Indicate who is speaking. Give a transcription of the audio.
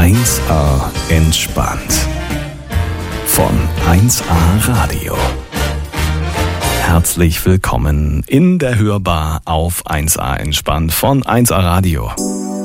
Speaker 1: 1A entspannt. Von 1A Radio. Herzlich willkommen in der Hörbar auf 1A entspannt von 1A Radio.